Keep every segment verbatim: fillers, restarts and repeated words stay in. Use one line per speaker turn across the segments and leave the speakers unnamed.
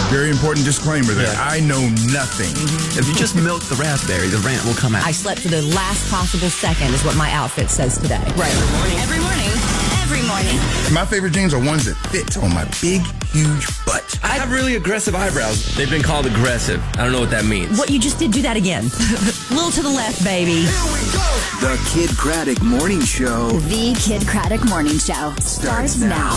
Very important disclaimer there.
Yeah.
I know nothing.
Mm-hmm. If you just milk the raspberry, the rant will come out.
I slept to the last possible second is what my outfit says today.
Right. Every morning. Every morning. Every morning.
My favorite jeans are ones that fit on my big, huge butt.
I have really aggressive eyebrows. They've been called aggressive. I don't know what that means.
What you just did, do that again. A little to the left, baby.
Here we go.
The Kid Craddock Morning Show
The Kid Craddock Morning Show starts now.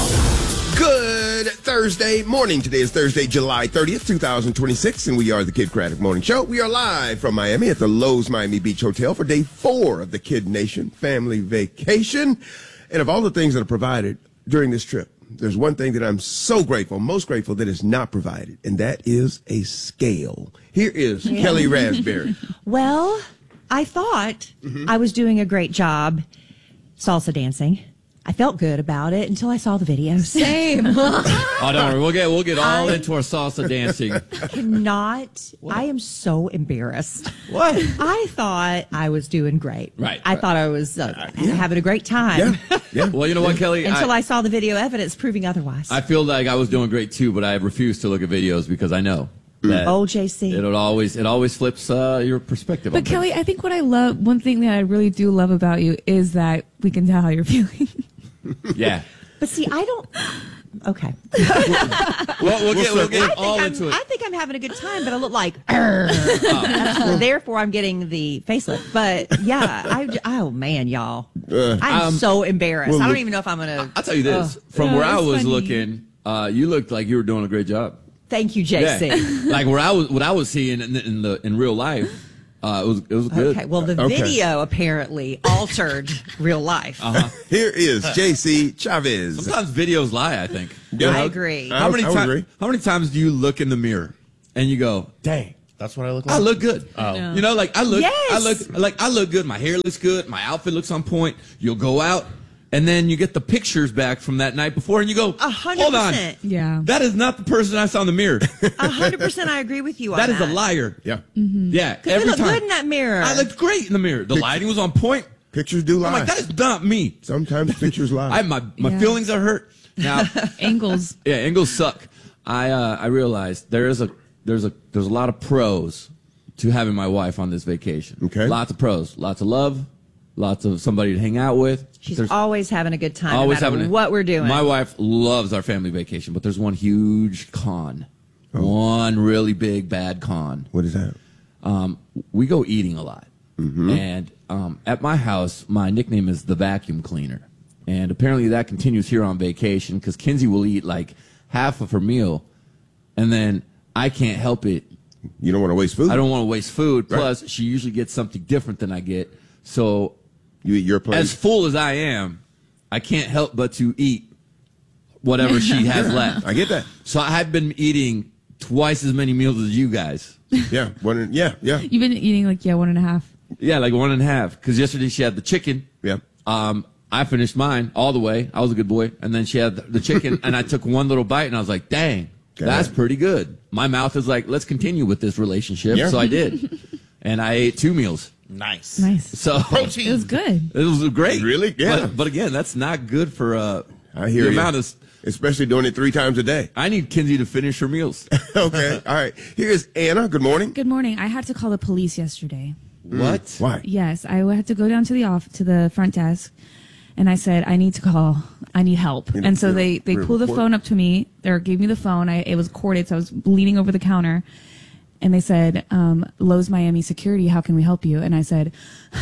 Good Thursday morning. Today is Thursday, July thirtieth, twenty twenty-six, and we are the Kid Craddock Morning Show. We are live from Miami at the Lowe's Miami Beach Hotel for day four of the Kid Nation family vacation. And of all the things that are provided during this trip, there's one thing that I'm so grateful, most grateful that is not provided, and that is a scale. Here is yeah. Kelly Raspberry.
Well, I thought mm-hmm. I was doing a great job salsa dancing. I felt good about it until I saw the videos.
Same.
Oh, don't worry. We'll get we'll get all I into our salsa dancing.
I cannot. What? I am so embarrassed.
What?
I thought I was doing great.
Right.
I
right.
thought I was uh,
uh, yeah.
having a great time.
Yeah. yeah.
Well, you know what, Kelly?
Until I,
I
saw the video evidence proving otherwise.
I feel like I was doing great too, but I refuse to look at videos because I know. That
oh, J C.
It'll always it always flips uh, your perspective.
But Kelly, I think what I love, one thing that I really do love about you is that we can tell how you're feeling.
Yeah.
But see, I don't. Okay.
well, we'll get, we'll get all
I'm,
into it.
I think I'm having a good time, but I look like. Oh. Therefore, I'm getting the facelift. But yeah, I, oh man, y'all, uh, I'm um, so embarrassed.
Well,
I don't even know if I'm gonna.
I'll tell you this: uh, from
oh,
where I was
funny.
looking, uh, you looked like you were doing a great job.
Thank you, J C.
Yeah. Like where I was, what I was seeing in, in the in real life. Uh, it was it was good.
Okay, well, the
okay.
video apparently altered real life.
Uh-huh.
Here is J C Chavez.
Sometimes videos lie, I think.
Yeah, I agree.
How many,
I
ti-
agree.
how many times do you look in the mirror and you go, dang,
that's what I look like?
I look good.
Oh.
No.
You know, like I look,
Yes.
I look, like I look good. My hair looks good. My outfit looks on point. You'll go out and then you get the pictures back from that night before and you go,
A hundred
hold on.
percent.
Yeah.
That is not the person I saw in the mirror.
A hundred percent, I agree with you on
That
that.
is a liar.
Yeah.
Mm-hmm.
Yeah.
Because
Every
you look
time.
good in that mirror.
I looked great in the mirror. The lighting was on point.
Pictures do lie.
I'm like, that is not me.
Sometimes pictures lie.
I my my
Yeah.
feelings are hurt. Now
Angles.
yeah, angles suck. I uh, I realized there is a there's a there's a lot of pros to having my wife on this vacation.
Okay.
Lots of pros. Lots of love. Lots of somebody to hang out with.
She's
There's
always having a good time,
always
no matter
having a-
what we're doing.
My wife loves our family vacation, but there's one huge con. Oh. One really big bad con.
What is that?
Um, we go eating a lot.
Mm-hmm.
And um, at my house, my nickname is the vacuum cleaner. And apparently that continues here on vacation because Kinsey will eat like half of her meal, and then I can't help it.
You don't want to waste food.
I don't want to waste food.
Right.
Plus, she usually gets something different than I get. So
You eat your plate.
as full as I am, I can't help but to eat whatever she has left.
I get that.
So I've been eating twice as many meals as you guys.
Yeah. One. Yeah. Yeah.
You've been eating like, yeah, one and a half.
Yeah, like one and a half. Because yesterday she had the chicken.
Yeah.
Um, I finished mine all the way. I was a good boy. And then she had the chicken, and I took one little bite, and I was like, dang,
Okay.
that's pretty good. My mouth is like, let's continue with this relationship.
Yeah.
So I did. And I ate two meals.
Nice.
Nice.
So
Protein.
It was good.
it was great.
Really? Yeah.
But, but again, that's not good for uh,
I hear
the
you.
amount of.
Especially doing it three times a day.
I need Kinsey to finish her meals.
Okay. All right. Here's Anna. Good morning.
Good morning. I had to call the police yesterday.
What?
Why?
Yes, I had to go down to the off to the front desk, and I said I need to call. I need help.
You
And so
know,
they they
report.
pulled the phone up to me, or gave me the phone. I it was corded, so I was leaning over the counter, and they said, um, "Lowe's Miami Security, how can we help you?" And I said,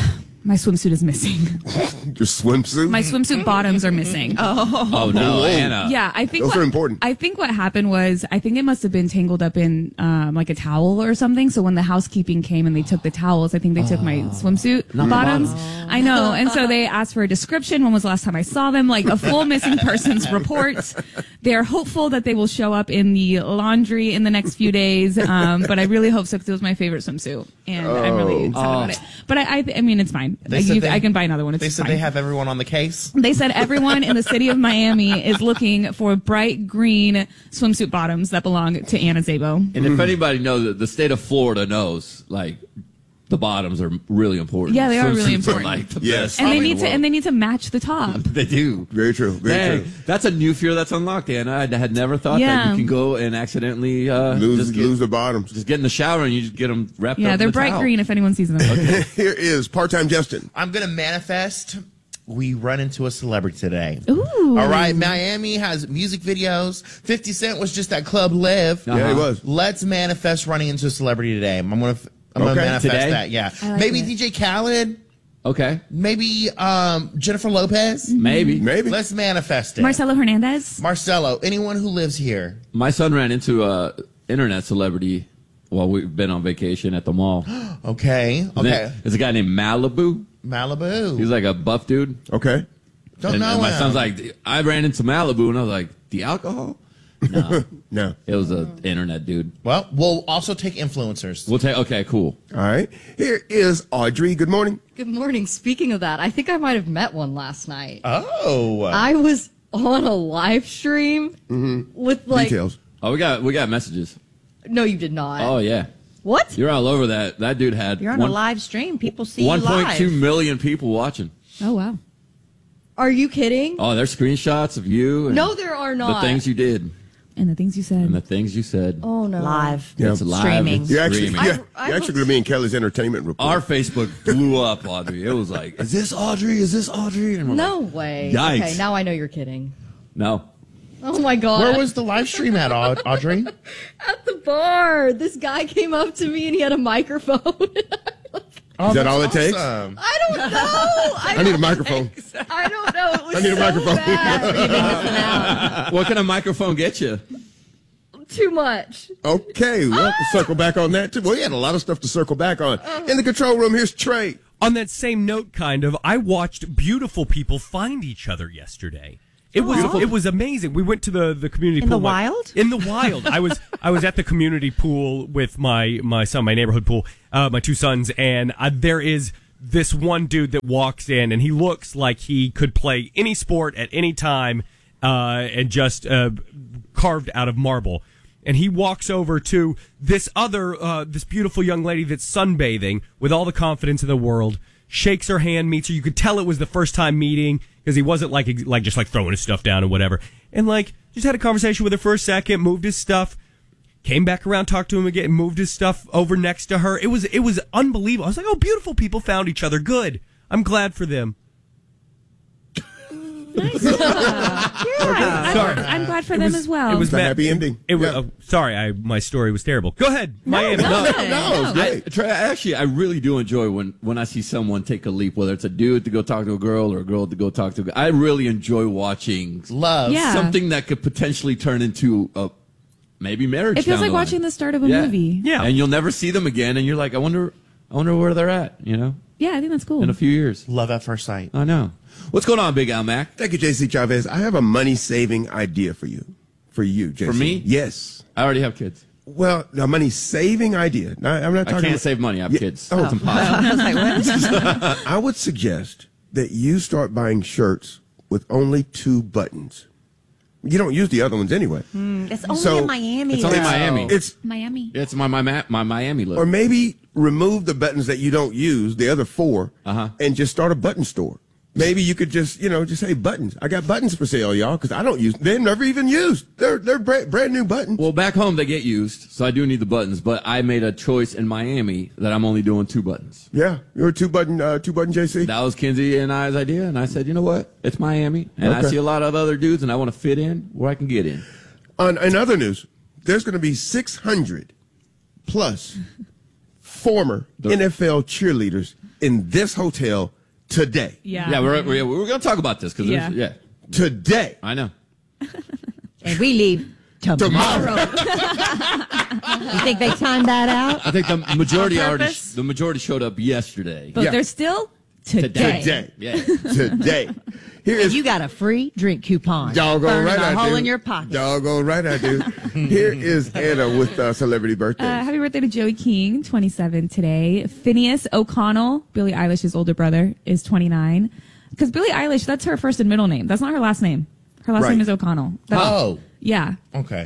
my swimsuit is missing.
Your swimsuit?
My swimsuit bottoms are missing.
oh.
Oh no,
Whoa.
Anna.
Yeah, I think
Those
what,
are important.
I think what happened was I think it must have been tangled up in um, like a towel or something. So when the housekeeping came and they took the towels, I think they took my swimsuit bottoms. I know, and so they asked for a description. When was the last time I saw them? Like a full missing persons report. They're hopeful that they will show up in the laundry in the next few days. Um, but I really hope so because it was my favorite swimsuit, and I'm really excited
Oh.
about it. But I, I, I mean, it's fine.
They
Like,
said
you,
they-
I can buy another one. It's
They said
fine.
they have everyone on the case.
They said everyone in the city of Miami is looking for bright green swimsuit bottoms that belong to Anna Szabo.
And if anybody knows it, the state of Florida knows, like, the bottoms are really important.
Yeah, they are really
Swimsuits
important.
like the
Yes.
best.
And they
Probably
need
the
to
world.
and they need to match the top.
They do.
Very true. Very
Dang,
true.
that's a new fear that's unlocked, Anna. I had never thought that
Yeah.
you can go and accidentally uh,
Lose,
just get,
lose the bottoms.
just get in the shower and you just get them wrapped up.
Yeah,
in
they're
the
bright
towel.
green if anyone sees them.
Here is part-time Justin.
I'm going to manifest. We run into a celebrity today.
Ooh.
All right. Miami has music videos. fifty Cent was just at Club Live.
Uh-huh.
Yeah, he was.
Let's manifest running into a celebrity today. I'm going to I'm
Okay.
gonna manifest
Today?
that. Yeah.
I like
Maybe
it.
D J Khaled.
Okay,
Maybe um, Jennifer Lopez.
maybe.
Maybe.
Let's manifest it.
Marcelo Hernandez.
Marcelo. Anyone who lives here.
My son ran into a internet celebrity while we've been on vacation at the mall.
Okay. Okay.
There's a guy named Malibu.
Malibu.
He's like a buff dude.
Okay.
Don't
and,
know
and my
him.
son's like, I ran into Malibu, and I was like, the alcohol? No,
No.
it was an internet dude.
Well, we'll also take influencers.
We'll take. Okay, cool.
All right. Here is Audrey. Good morning.
Good morning. Speaking of that, I think I might have met one last night.
Oh.
I was on a live stream with like.
Details.
Oh, we got we got messages.
No, you did not.
Oh yeah,
What?
you're all over that. That dude had
You're on
one-
a live stream. People see
one
you
point
live.
two million people watching.
Oh wow.
Are you kidding?
Oh, there's screenshots of you. And
No, there are
the
not.
things you did
And the things you said.
and the things you said.
Oh no.
Live.
Yeah.
It's live.
Streaming.
It's
You're actually,
streaming.
you're,
I- I
you're actually going to be in Kelly's entertainment report.
Our Facebook blew up, Audrey. It was like, is this Audrey? Is this Audrey? And we're
No
like,
way.
Yikes.
Okay, now I know you're kidding.
no.
Oh my god.
Where was the live stream at, Aud- Audrey?
At the bar. This guy came up to me and he had a microphone.
Oh,
Is that all
that's
it takes?
awesome.
I don't know. I,
I need a microphone.
I don't know. It was
I need a
so
microphone.
bad.
What can a microphone get you?
Too much.
Okay, well, circle back on that too. Well, he had a lot of stuff to circle back on. In the control room, here's Trey.
On that same note, kind of, I watched beautiful people find each other yesterday. It was
Beautiful.
it was amazing. We went to the, the community
In
pool.
the
My-
wild?
In the wild. I was I was at the community pool with my my son, my neighborhood pool, uh, my two sons, and uh, there is this one dude that walks in, and he looks like he could play any sport at any time, uh, and just uh, carved out of marble. And he walks over to this other, uh, this beautiful young lady that's sunbathing with all the confidence in the world, shakes her hand, meets her. You could tell it was the first time meeting because he wasn't like, like just like throwing his stuff down and whatever. And like, just had a conversation with her for a second, moved his stuff, came back around, talked to him again, moved his stuff over next to her. It was, it was unbelievable. I was like, oh, beautiful people found each other. Good. I'm glad for them.
Nice.
Sorry.
I'm glad for
It
them
was-
as well.
It was
It's a
ma-
happy ending.
It was,
Yeah.
uh, sorry, I, my story was terrible. Go ahead, Miami.
no,
No,
no.
No, it's
I,
great.
Trey, actually, I really do enjoy when, when I see someone take a leap, whether it's a dude to go talk to a girl or a girl to go talk to a girl. I really enjoy watching
Love.
Yeah.
something that could potentially turn into a maybe marriage.
It feels
down
like
the line.
watching the start of a
Yeah.
movie.
Yeah.
And you'll never see them again, and you're like, I wonder, I wonder where they're at. You know,
Yeah, I think that's cool.
in a few years.
Love at first sight.
I know. What's going on, Big Al Mac?
Thank you, J C Chavez. I have a money-saving idea for you. For you, J C.
For me?
Yes.
I already have kids.
Well, a money-saving idea. Now, I'm not
I
talking
can't
about-
save money. I have
Yeah.
kids.
Oh.
It's impossible.
I was like, what?
I would suggest that you start buying shirts with only two buttons. You don't use the other ones anyway.
It's only
So-
in Miami.
It's only
though.
Miami.
It's
Miami.
It's my my Ma- my Miami look.
or maybe remove the buttons that you don't use, the other four,
Uh-huh.
and just start a button store. Maybe you could just, you know, just say buttons. I got buttons for sale, y'all, because I don't use. They're never even used. They're they're brand, brand new buttons.
Well, back home they get used, so I do need the buttons. But I made a choice in Miami that I'm only doing two buttons.
Yeah, you're a two button, uh, two button J C.
That was Kinsey and I's idea, and I said, you know what? It's Miami, and I
Okay.
see a lot of other dudes, and I want to fit in where I can get in.
On in other news, there's going to be six hundred plus former N F L cheerleaders in this hotel today.
Yeah.
Yeah, we're we're, we're going to talk about this because
Yeah.
yeah,
Today.
I know.
And we leave tomorrow. You think they timed that out?
I think the majority
On
already
purpose?
the majority showed up yesterday.
But
Yeah.
they're still today.
Today.
Yeah.
Today. Here
And
is
you got a free drink coupon.
doggone
Burning
right
a
I
hole
do.
in your pocket.
Doggone right I do. Here is Anna with uh, celebrity birthdays.
Uh, happy birthday to Joey King, twenty-seven today. Phineas O'Connell, Billie Eilish's older brother, is twenty-nine. Because Billie Eilish, that's her first and middle name. That's not her last name. Her last
Right.
name is O'Connell. That's-
Oh.
Yeah.
Okay.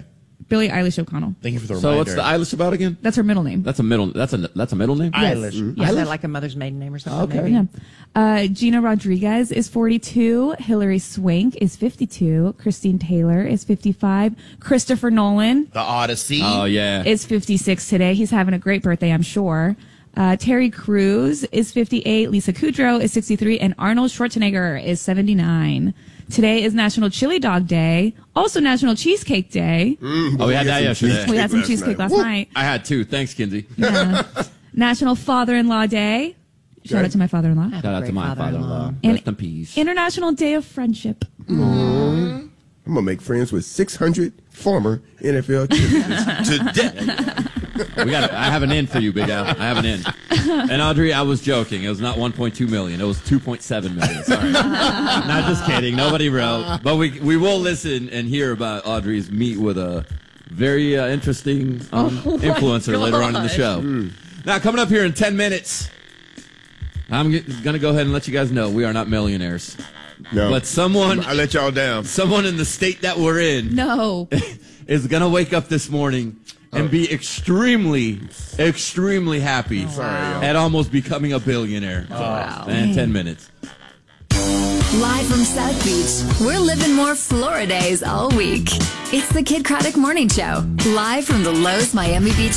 Billie Eilish O'Connell.
Thank you for the
So
reminder.
what's the Eilish about again?
That's her middle name.
That's a middle. That's a that's a middle name.
Yes.
Eilish.
Mm-hmm.
Yeah, is that like a mother's maiden name or something?
Okay.
Maybe?
Yeah. Uh, Gina Rodriguez is forty-two. Hilary Swank is fifty-two. Christine Taylor is fifty-five. Christopher Nolan
The Odyssey.
Oh yeah.
is fifty-six today. He's having a great birthday, I'm sure. Uh, Terry Crews is fifty-eight. Lisa Kudrow is sixty-three. And Arnold Schwarzenegger is seventy-nine. Today is National Chili Dog Day. Also National Cheesecake Day.
Mm,
Oh, we had that
some
yesterday.
cheesecake
We had some
last
cheesecake
night.
last night.
I had two. Thanks, Kinsey.
Yeah. National Father-in-law Day. Shout
Okay.
out to my father-in-law.
Shout out to
Great
my
father-in-law.
father-in-law.
And-
Rest in peace.
International Day of Friendship.
I'm gonna make friends with six hundred former N F L champions today.
We got. I have an in for you, Big Al. I have an in. And Audrey, I was joking. It was not one point two million. It was two point seven million. Sorry. Not just kidding. Nobody wrote. But we we will listen and hear about Audrey's meet with a very uh, interesting um,
Oh, my
influencer later on in the
gosh.
show. Now, coming up here in ten minutes, I'm going to go ahead and let you guys know we are not millionaires.
No,
But someone,
I let y'all down.
someone in the state that we're in
No.
is going to wake up this morning and be extremely, extremely happy at almost becoming a billionaire.
Wow.
And ten minutes.
Live from South Beach, we're living more Florida days all week. It's the Kid Craddock Morning Show, live from the Lowe's Miami Beach